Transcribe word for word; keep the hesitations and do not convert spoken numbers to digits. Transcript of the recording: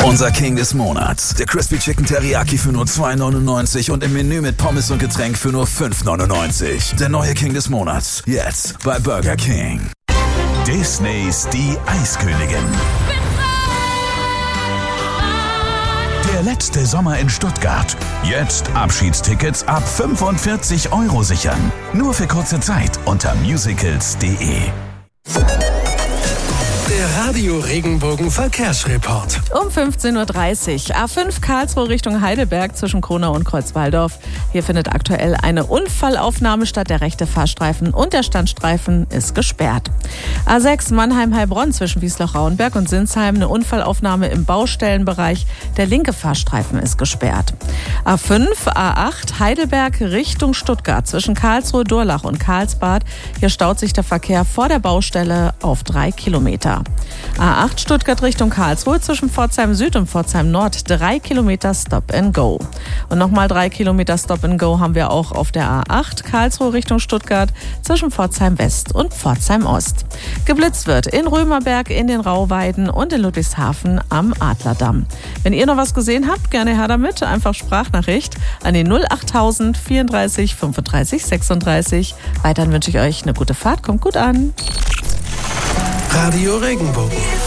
Unser King des Monats. Der Crispy Chicken Teriyaki für nur zwei neunundneunzig und im Menü mit Pommes und Getränk für nur fünf neunundneunzig. Der neue King des Monats. Jetzt bei Burger King. Disneys Die Eiskönigin. Der letzte Sommer in Stuttgart. Jetzt Abschiedstickets ab fünfundvierzig Euro sichern. Nur für kurze Zeit unter musicals punkt de. Der Radio Regenbogen Verkehrsreport. Um fünfzehn Uhr dreißig. A fünf Karlsruhe Richtung Heidelberg zwischen Kronau und Kreuzwaldorf. Hier findet aktuell eine Unfallaufnahme statt. Der rechte Fahrstreifen und der Standstreifen ist gesperrt. A sechs Mannheim-Heilbronn zwischen Wiesloch-Rauenberg und Sinsheim. Eine Unfallaufnahme im Baustellenbereich. Der linke Fahrstreifen ist gesperrt. A fünf A acht Heidelberg Richtung Stuttgart zwischen Karlsruhe, Durlach und Karlsbad. Hier staut sich der Verkehr vor der Baustelle auf drei Kilometer. A acht Stuttgart Richtung Karlsruhe zwischen Pforzheim Süd und Pforzheim Nord. Drei Kilometer Stop and Go. Und nochmal drei Kilometer Stop and Go haben wir auch auf der A acht Karlsruhe Richtung Stuttgart zwischen Pforzheim West und Pforzheim Ost. Geblitzt wird in Römerberg, in den Rauweiden und in Ludwigshafen am Adlerdamm. Wenn ihr noch was gesehen habt, gerne her damit. Einfach Sprachnachricht an die null achttausend vierunddreißig fünfunddreißig sechsunddreißig. Weiterhin wünsche ich euch eine gute Fahrt. Kommt gut an. Radio Regenbogen.